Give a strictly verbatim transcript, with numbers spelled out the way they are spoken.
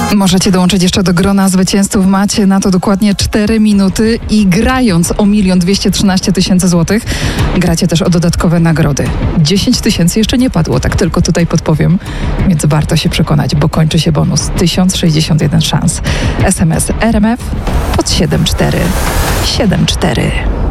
Możecie dołączyć jeszcze do grona zwycięzców. Macie na to dokładnie cztery minuty i grając o milion dwieście trzynaście tysięcy złotych, gracie też o dodatkowe nagrody. dziesięć tysięcy jeszcze nie padło, tak tylko tutaj podpowiem, więc warto się przekonać, bo kończy się bonus. tysiąc sześćdziesiąt jeden szans. S M S R M F pod siedem cztery siedem cztery.